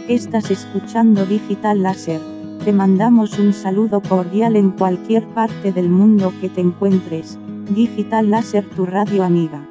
Estás escuchando Digital Láser. Te mandamos un saludo cordial en cualquier parte del mundo que te encuentres. Digital Láser, tu radio amiga.